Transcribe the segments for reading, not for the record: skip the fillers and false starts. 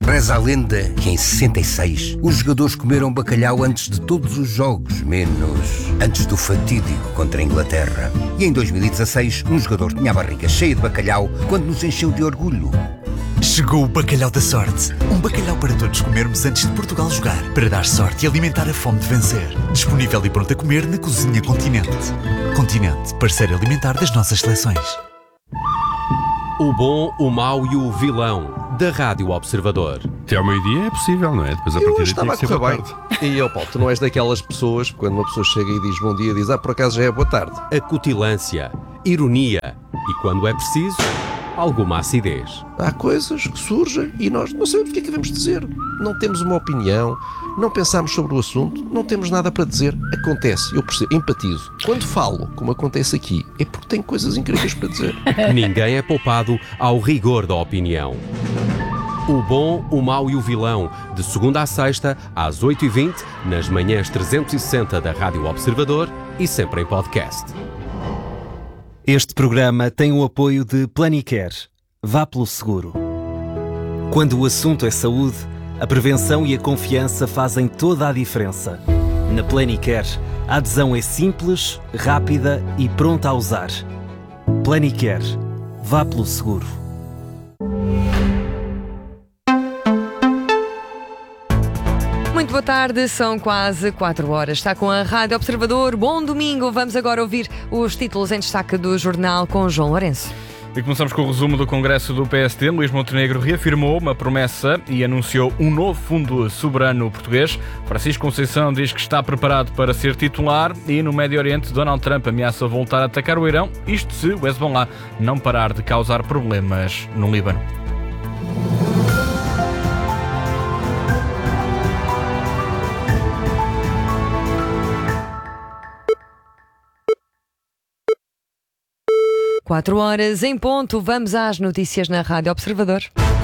Reza a lenda que em 66 os jogadores comeram bacalhau antes de todos os jogos, menos antes do fatídico contra a Inglaterra. E em 2016 um jogador tinha a barriga cheia de bacalhau quando nos encheu de orgulho. Chegou o Bacalhau da Sorte. Um bacalhau para todos comermos antes de Portugal jogar, para dar sorte e alimentar a fome de vencer. Disponível e pronto a comer na Cozinha Continente. Continente, parceiro alimentar das nossas seleções. O bom, o mau e o vilão, da Rádio Observador. Até ao meio-dia é possível, não é? Depois a partir daí tem que ser boa tarde. E, Paulo, tu não és daquelas pessoas, quando uma pessoa chega e diz bom dia, diz, por acaso já é boa tarde. Acutilância, ironia e, quando é preciso, alguma acidez. Há coisas que surgem e nós não sabemos o que é que devemos dizer. Não temos uma opinião, não pensamos sobre o assunto, não temos nada para dizer. Acontece, eu percebo, empatizo. Quando falo, como acontece aqui, é porque tenho coisas incríveis para dizer. Ninguém é poupado ao rigor da opinião. O bom, o mau e o vilão, de segunda à sexta, às 8h20, nas manhãs 360 da Rádio Observador e sempre em podcast. Este programa tem o apoio de Planicare. Vá pelo seguro. Quando o assunto é saúde, a prevenção e a confiança fazem toda a diferença. Na Planicare, a adesão é simples, rápida e pronta a usar. Planicare. Vá pelo seguro. Muito boa tarde, são quase 4 horas. Está com a Rádio Observador. Bom domingo. Vamos agora ouvir os títulos em destaque do jornal com João Lourenço. E começamos com o resumo do Congresso do PSD. Luís Montenegro reafirmou uma promessa e anunciou um novo fundo soberano português. Francisco Conceição diz que está preparado para ser titular e no Médio Oriente Donald Trump ameaça voltar a atacar o Irão, isto se o Hezbollah não parar de causar problemas no Líbano. Quatro horas em ponto, vamos às notícias na Rádio Observador.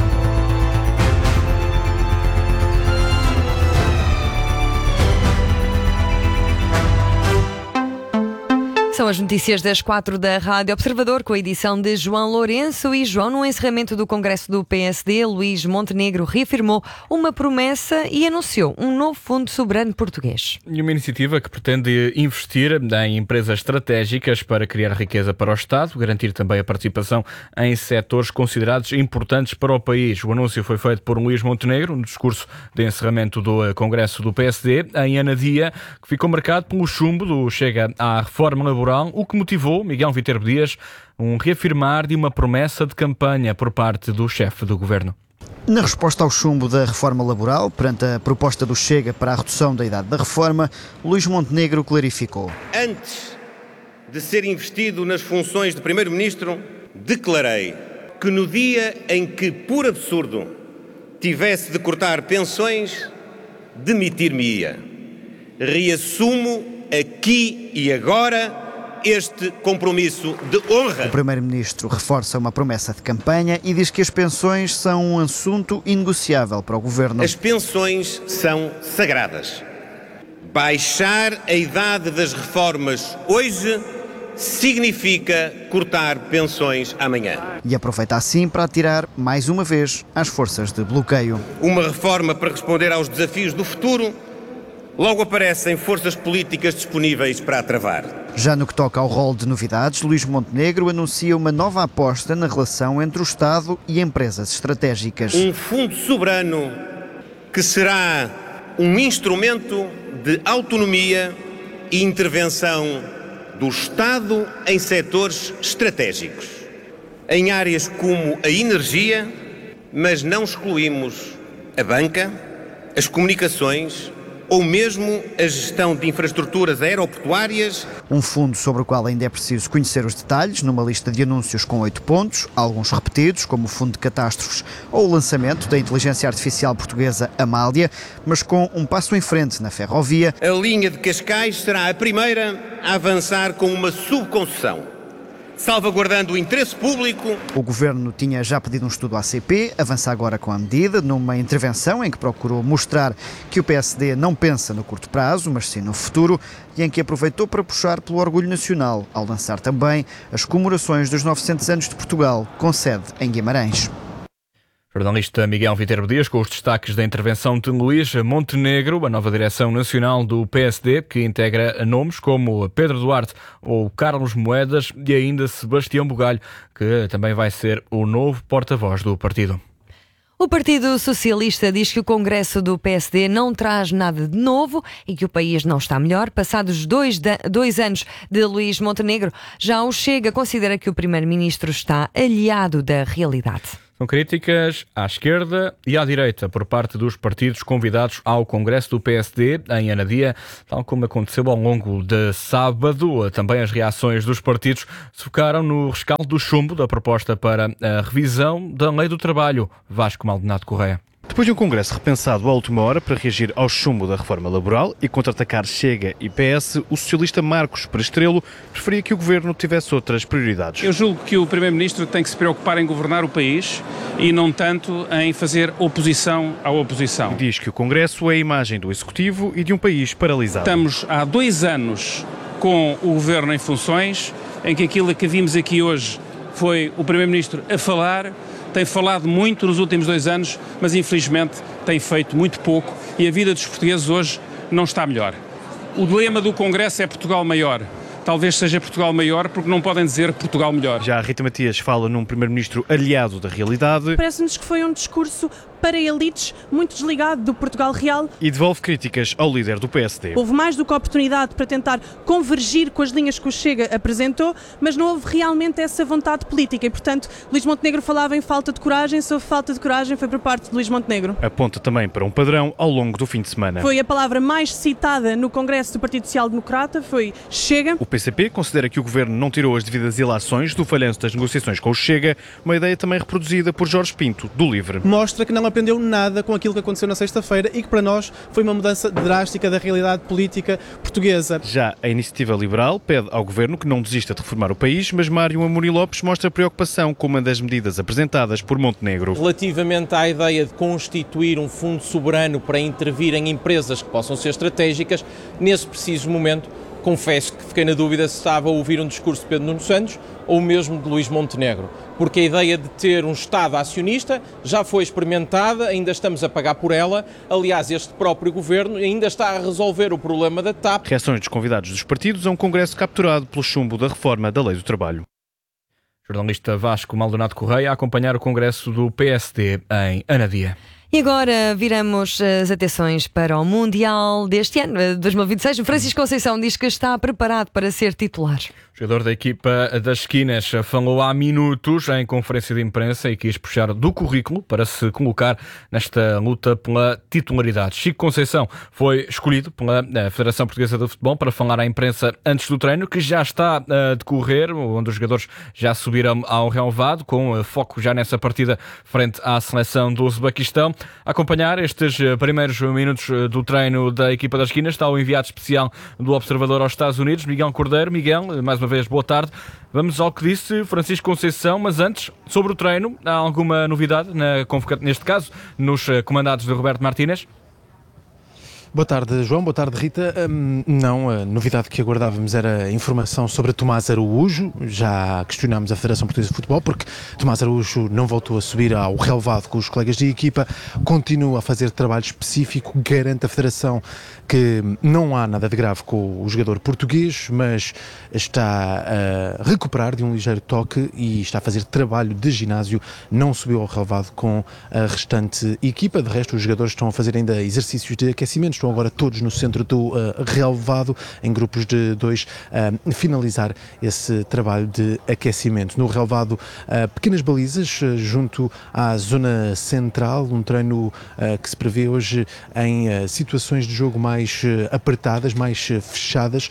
São as notícias das 4 da Rádio Observador, com a edição de João Lourenço. E João, no encerramento do Congresso do PSD, Luís Montenegro reafirmou uma promessa e anunciou um novo fundo soberano português. E uma iniciativa que pretende investir em empresas estratégicas para criar riqueza para o Estado, garantir também a participação em setores considerados importantes para o país. O anúncio foi feito por Luís Montenegro no discurso de encerramento do Congresso do PSD, em Anadia, que ficou marcado pelo chumbo do Chega à reforma laboral, o que motivou Miguel Viterbo Dias um reafirmar de uma promessa de campanha por parte do chefe do governo. Na resposta ao chumbo da reforma laboral, perante a proposta do Chega para a redução da idade da reforma, Luís Montenegro clarificou. Antes de ser investido nas funções de Primeiro-Ministro, declarei que no dia em que, por absurdo, tivesse de cortar pensões, demitir-me-ia. Reassumo aqui e agora este compromisso de honra. O Primeiro-Ministro reforça uma promessa de campanha e diz que as pensões são um assunto inegociável para o Governo. As pensões são sagradas. Baixar a idade das reformas hoje significa cortar pensões amanhã. E aproveita assim para atirar, mais uma vez, às forças de bloqueio. Uma reforma para responder aos desafios do futuro, logo aparecem forças políticas disponíveis para a travar. Já no que toca ao rol de novidades, Luís Montenegro anuncia uma nova aposta na relação entre o Estado e empresas estratégicas. Um fundo soberano que será um instrumento de autonomia e intervenção do Estado em setores estratégicos, em áreas como a energia, mas não excluímos a banca, as comunicações ou mesmo a gestão de infraestruturas aeroportuárias. Um fundo sobre o qual ainda é preciso conhecer os detalhes, numa lista de anúncios com 8 pontos, alguns repetidos, como o Fundo de Catástrofes ou o lançamento da inteligência artificial portuguesa Amália, mas com um passo em frente na ferrovia. A linha de Cascais será a primeira a avançar com uma subconcessão, salvaguardando o interesse público. O Governo tinha já pedido um estudo à ACP, avança agora com a medida, numa intervenção em que procurou mostrar que o PSD não pensa no curto prazo, mas sim no futuro, e em que aproveitou para puxar pelo orgulho nacional, ao lançar também as comemorações dos 900 anos de Portugal, com sede em Guimarães. Jornalista Miguel Viterbo Dias com os destaques da intervenção de Luís Montenegro, a nova direção nacional do PSD, que integra nomes como Pedro Duarte ou Carlos Moedas e ainda Sebastião Bugalho, que também vai ser o novo porta-voz do partido. O Partido Socialista diz que o Congresso do PSD não traz nada de novo e que o país não está melhor. Passados dois anos de Luís Montenegro, já o Chega considera que o Primeiro-Ministro está aliado da realidade. São críticas à esquerda e à direita por parte dos partidos convidados ao Congresso do PSD em Anadia, tal como aconteceu ao longo de sábado. Também as reações dos partidos se focaram no rescaldo do chumbo da proposta para a revisão da Lei do Trabalho. Vasco Maldonado Correia. Depois de um congresso repensado à última hora para reagir ao chumbo da reforma laboral e contra-atacar Chega e PS, o socialista Marcos Perestrelo preferia que o governo tivesse outras prioridades. Eu julgo que o primeiro-ministro tem que se preocupar em governar o país e não tanto em fazer oposição à oposição. Diz que o congresso é a imagem do executivo e de um país paralisado. Estamos há 2 anos com o governo em funções, em que aquilo que vimos aqui hoje foi o primeiro-ministro a falar. Tem falado muito nos últimos 2 anos, mas infelizmente tem feito muito pouco e a vida dos portugueses hoje não está melhor. O lema do Congresso é Portugal maior. Talvez seja Portugal maior porque não podem dizer Portugal melhor. Já a Rita Matias fala num primeiro-ministro aliado da realidade. Parece-nos que foi um discurso para elites, muito desligado do Portugal real. E devolve críticas ao líder do PSD. Houve mais do que a oportunidade para tentar convergir com as linhas que o Chega apresentou, mas não houve realmente essa vontade política e, portanto, Luís Montenegro falava em falta de coragem. Se houve falta de coragem foi por parte de Luís Montenegro. Aponta também para um padrão ao longo do fim de semana. Foi a palavra mais citada no Congresso do Partido Social Democrata, foi Chega. O PCP considera que o governo não tirou as devidas ilações do falhanço das negociações com o Chega, uma ideia também reproduzida por Jorge Pinto, do LIVRE. Mostra que não aprendeu nada com aquilo que aconteceu na sexta-feira e que para nós foi uma mudança drástica da realidade política portuguesa. Já a Iniciativa Liberal pede ao governo que não desista de reformar o país, mas Mário Amorim Lopes mostra preocupação com uma das medidas apresentadas por Montenegro. Relativamente à ideia de constituir um fundo soberano para intervir em empresas que possam ser estratégicas, nesse preciso momento, confesso que fiquei na dúvida se estava a ouvir um discurso de Pedro Nuno Santos ou mesmo de Luís Montenegro, porque a ideia de ter um Estado acionista já foi experimentada, ainda estamos a pagar por ela. Aliás, este próprio governo ainda está a resolver o problema da TAP. Reações dos convidados dos partidos a um congresso capturado pelo chumbo da reforma da Lei do Trabalho. Jornalista Vasco Maldonado Correia a acompanhar o congresso do PSD em Anadia. E agora viramos as atenções para o Mundial deste ano, 2026. O Francisco Conceição diz que está preparado para ser titular. O jogador da equipa das Esquinas falou há minutos em conferência de imprensa e quis puxar do currículo para se colocar nesta luta pela titularidade. Chico Conceição foi escolhido pela Federação Portuguesa de Futebol para falar à imprensa antes do treino, que já está a decorrer, onde os jogadores já subiram ao relvado, com foco já nessa partida frente à seleção do Uzbequistão. A acompanhar estes primeiros minutos do treino da equipa das Esquinas está o enviado especial do Observador aos Estados Unidos, Miguel Cordeiro. Miguel, mais uma vez, boa tarde. Vamos ao que disse Francisco Conceição, mas antes, sobre o treino, há alguma novidade, neste caso, nos comandados de Roberto Martínez? Boa tarde, João. Boa tarde, Rita. Não, a novidade que aguardávamos era a informação sobre Tomás Araújo. Já questionámos a Federação Portuguesa de Futebol porque Tomás Araújo não voltou a subir ao relvado com os colegas de equipa, continua a fazer trabalho específico, garante a Federação que não há nada de grave com o jogador português, mas está a recuperar de um ligeiro toque e está a fazer trabalho de ginásio, não subiu ao relvado com a restante equipa. De resto, os jogadores estão a fazer ainda exercícios de aquecimento, estão agora todos no centro do relvado, em grupos de 2, a finalizar esse trabalho de aquecimento. No relvado, pequenas balizas junto à zona central, um treino que se prevê hoje em situações de jogo mais apertadas, mais fechadas.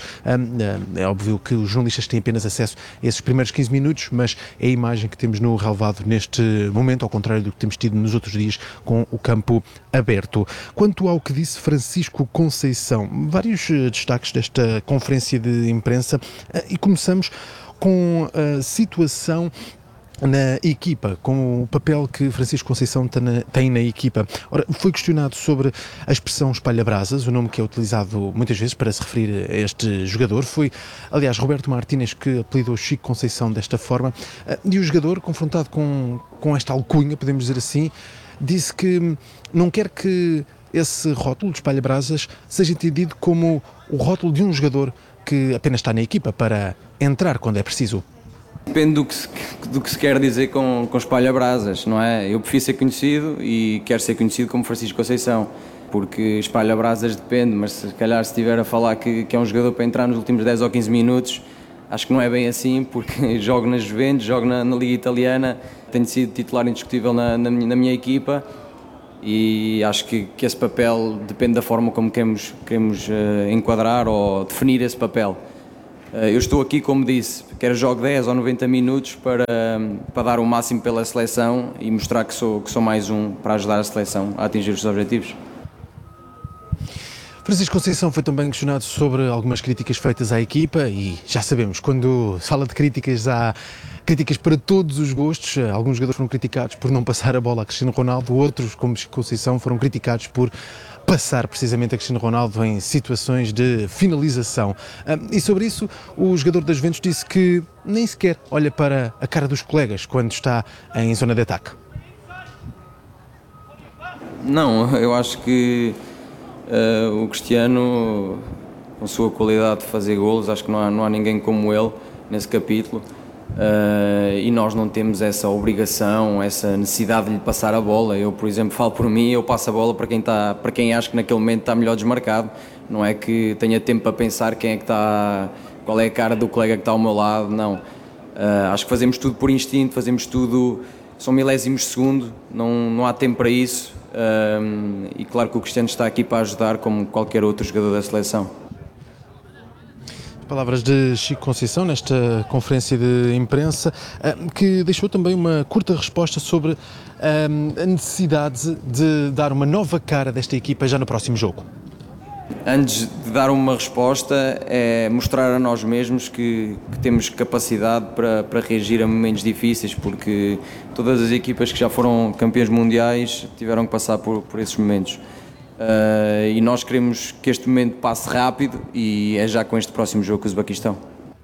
É óbvio que os jornalistas têm apenas acesso a esses primeiros 15 minutos, mas é a imagem que temos no relvado neste momento, ao contrário do que temos tido nos outros dias com o campo aberto. Quanto ao que disse Francisco Conceição, vários destaques desta conferência de imprensa, e começamos com a situação na equipa, com o papel que Francisco Conceição tem na equipa. Ora, foi questionado sobre a expressão espalha-brasas, o nome que é utilizado muitas vezes para se referir a este jogador. Foi, aliás, Roberto Martínez que apelidou Chico Conceição desta forma, e o jogador, confrontado com esta alcunha, podemos dizer assim, disse que não quer que esse rótulo de espalha-brasas seja entendido como o rótulo de um jogador que apenas está na equipa para entrar quando é preciso. Depende do que se quer dizer com espalha-brasas, não é? Eu prefiro ser conhecido e quero ser conhecido como Francisco Conceição, porque espalha-brasas depende, mas se calhar se estiver a falar que é um jogador para entrar nos últimos 10 ou 15 minutos, acho que não é bem assim, porque jogo na Juventus, jogo na Liga Italiana, tenho sido titular indiscutível na minha equipa e acho que esse papel depende da forma como queremos enquadrar ou definir esse papel. Eu estou aqui, como disse, quer jogo 10 ou 90 minutos para dar o máximo pela seleção e mostrar que sou mais um para ajudar a seleção a atingir os seus objetivos. Francisco Conceição foi também questionado sobre algumas críticas feitas à equipa e já sabemos, quando se fala de críticas, há críticas para todos os gostos. Alguns jogadores foram criticados por não passar a bola a Cristiano Ronaldo, outros, como Conceição, foram criticados por passar precisamente a Cristiano Ronaldo em situações de finalização. E sobre isso, o jogador das Juventus disse que nem sequer olha para a cara dos colegas quando está em zona de ataque. Não, eu acho que o Cristiano, com a sua qualidade de fazer golos, acho que não há ninguém como ele nesse capítulo. E nós não temos essa obrigação, essa necessidade de lhe passar a bola. Eu, por exemplo, falo por mim, eu passo a bola para quem acho que naquele momento está melhor desmarcado. Não é que tenha tempo para pensar qual é a cara do colega que está ao meu lado, não. Acho que fazemos tudo por instinto, fazemos tudo, são milésimos de segundo, não há tempo para isso. E claro que o Cristiano está aqui para ajudar como qualquer outro jogador da seleção. Palavras de Chico Conceição nesta conferência de imprensa, que deixou também uma curta resposta sobre a necessidade de dar uma nova cara desta equipa já no próximo jogo. Antes de dar uma resposta, é mostrar a nós mesmos que temos capacidade para reagir a momentos difíceis, porque todas as equipas que já foram campeões mundiais tiveram que passar por esses momentos. E nós queremos que este momento passe rápido e é já com este próximo jogo com o Uzbequistão.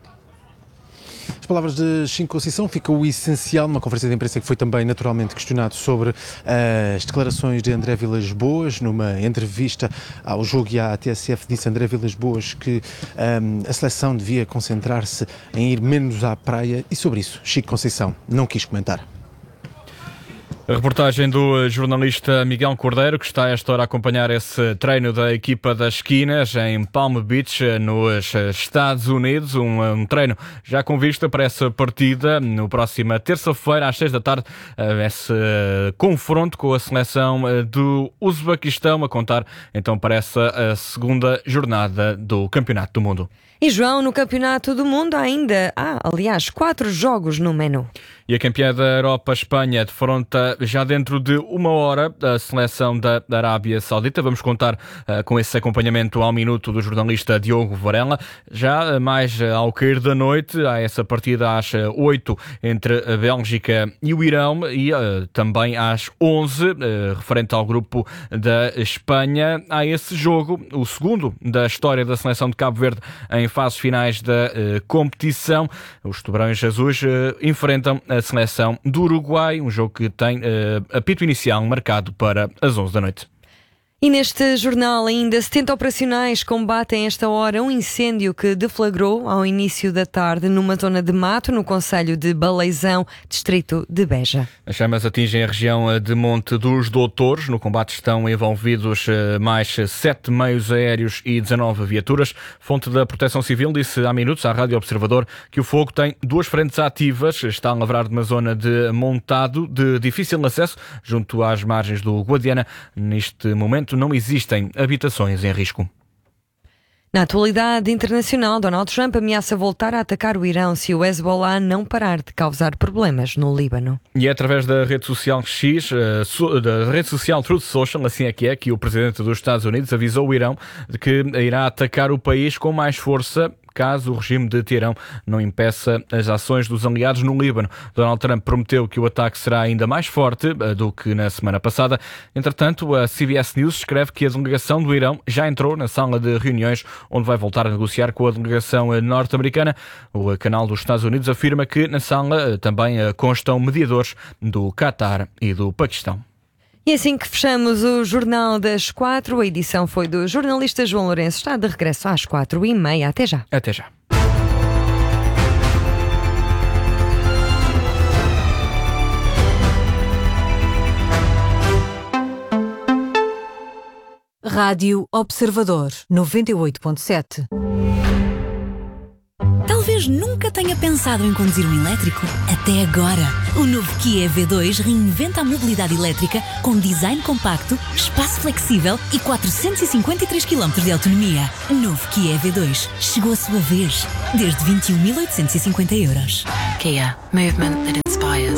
As palavras de Chico Conceição, fica o essencial numa conferência de imprensa que foi também naturalmente questionado sobre as declarações de André Vilas-Boas. Numa entrevista ao jogo e à TSF, disse André Vilas-Boas que a seleção devia concentrar-se em ir menos à praia, e sobre isso Chico Conceição não quis comentar. A reportagem do jornalista Miguel Cordeiro, que está a esta hora a acompanhar esse treino da equipa das Esquinas em Palm Beach, nos Estados Unidos. Um treino já com vista para essa partida no próxima terça-feira, às 6 da tarde, esse confronto com a seleção do Uzbequistão, a contar então para essa segunda jornada do Campeonato do Mundo. E João, no Campeonato do Mundo ainda há, 4 jogos no menu. E a campeã da Europa, Espanha, defronta já dentro de 1 hora a seleção da Arábia Saudita. Vamos contar com esse acompanhamento ao minuto do jornalista Diogo Varela. Já mais ao cair da noite, há essa partida às 8 entre a Bélgica e o Irão, e também às 11, referente ao grupo da Espanha, há esse jogo, o segundo da história da seleção de Cabo Verde em fases finais da competição. Os tubarões azuis enfrentam a seleção do Uruguai, um jogo que tem apito inicial marcado para as 11 da noite. E neste jornal ainda 70 operacionais combatem esta hora um incêndio que deflagrou ao início da tarde numa zona de mato no concelho de Baleizão, distrito de Beja. As chamas atingem a região de Monte dos Doutores. No combate estão envolvidos mais 7 meios aéreos e 19 viaturas. Fonte da Proteção Civil disse há minutos à Rádio Observador que o fogo tem 2 frentes ativas. Está a lavrar de uma zona de montado de difícil acesso junto às margens do Guadiana. Neste momento não existem habitações em risco. Na atualidade internacional, Donald Trump ameaça voltar a atacar o Irão se o Hezbollah não parar de causar problemas no Líbano. E é através da rede social X, da rede social Truth Social, assim é que o presidente dos Estados Unidos avisou o Irão de que irá atacar o país com mais força caso o regime de Teherão não impeça as ações dos aliados no Líbano. Donald Trump prometeu que o ataque será ainda mais forte do que na semana passada. Entretanto, a CBS News escreve que a delegação do Irão já entrou na sala de reuniões, onde vai voltar a negociar com a delegação norte-americana. O canal dos Estados Unidos afirma que na sala também constam mediadores do Qatar e do Paquistão. E assim que fechamos o Jornal das 4, a edição foi do jornalista João Lourenço. Está de regresso às 4h30. Até já. Até já. Rádio Observador 98.7. Talvez nunca tenha pensado em conduzir um elétrico. Até agora. O novo Kia EV2 reinventa a mobilidade elétrica com design compacto, espaço flexível e 453 km de autonomia. Novo Kia EV2. Chegou a sua vez. Desde 21.850 €. Kia. Movement that inspires.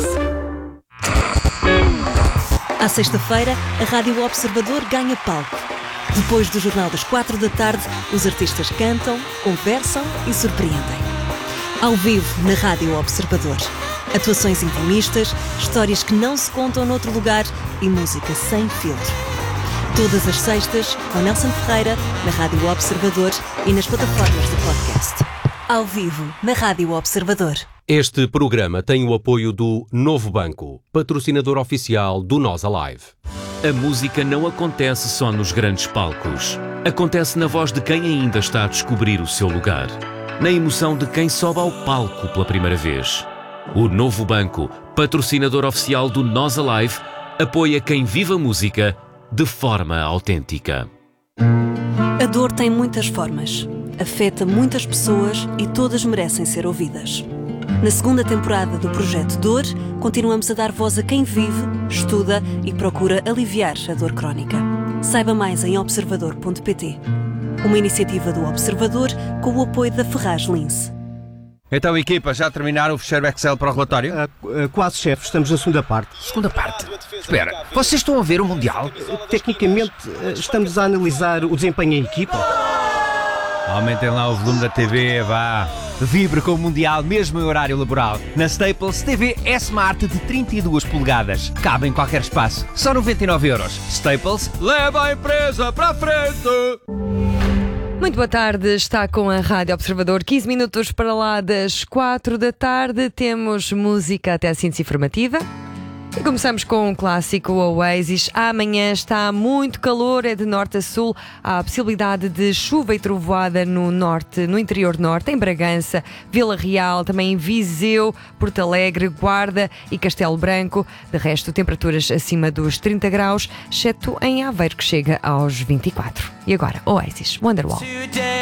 À sexta-feira, a Rádio Observador ganha palco. Depois do Jornal das 4 da tarde, os artistas cantam, conversam e surpreendem. Ao vivo, na Rádio Observador. Atuações intimistas, histórias que não se contam noutro lugar e música sem filtro. Todas as sextas, com Nelson Ferreira, na Rádio Observador e nas plataformas de podcast. Ao vivo, na Rádio Observador. Este programa tem o apoio do Novo Banco, patrocinador oficial do Nós Alive. A música não acontece só nos grandes palcos. Acontece na voz de quem ainda está a descobrir o seu lugar. Na emoção de quem sobe ao palco pela primeira vez. O Novo Banco, patrocinador oficial do Nós Alive, apoia quem vive a música de forma autêntica. A dor tem muitas formas. Afeta muitas pessoas e todas merecem ser ouvidas. Na segunda temporada do Projeto Dor, continuamos a dar voz a quem vive, estuda e procura aliviar a dor crónica. Saiba mais em observador.pt. Uma iniciativa do Observador com o apoio da Ferraz Lince. Então, equipa, já terminaram o fecheiro Excel para o relatório? Quase, chefe. Estamos na segunda parte. Segunda parte? Espera, vocês estão a ver o Mundial? Tecnicamente, estamos a analisar o desempenho em equipa. Aumentem lá o volume da TV, vá. Vibre com o Mundial mesmo em horário laboral. Na Staples, TV S-Smart de 32 polegadas. Cabe em qualquer espaço. Só 99 €. Staples, leva a empresa para a frente! Muito boa tarde, está com a Rádio Observador, 15 minutos para lá das 4 da tarde. Temos música até a síntese informativa. E começamos com um clássico, o Oasis. Amanhã está muito calor, é de norte a sul. Há a possibilidade de chuva e trovoada no norte, no interior norte, em Bragança, Vila Real, também em Viseu, Porto Alegre, Guarda e Castelo Branco. De resto, temperaturas acima dos 30 graus, exceto em Aveiro, que chega aos 24. E agora, Oasis, Wonderwall.